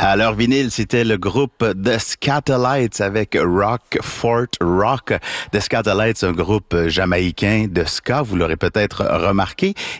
À leur vinyle, c'était le groupe The Skatalites avec Rock Fort Rock. The Skatalites, un groupe jamaïcain de ska, vous l'aurez peut-être remarqué.